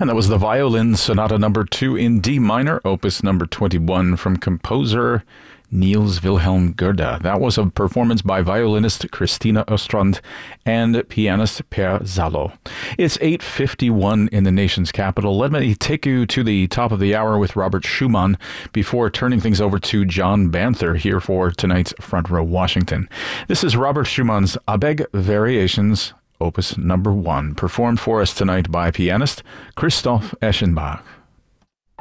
And that was the Violin Sonata number 2 in D minor, opus number 21 from composer Niels Wilhelm Gerda. That was a performance by violinist Christina Östrand and pianist Per Zalo. It's 8:51 in the nation's capital. Let me take you to the top of the hour with Robert Schumann before turning things over to John Banther here for tonight's Front Row Washington. This is Robert Schumann's Abegg Variations, opus number 1, performed for us tonight by pianist Christoph Eschenbach.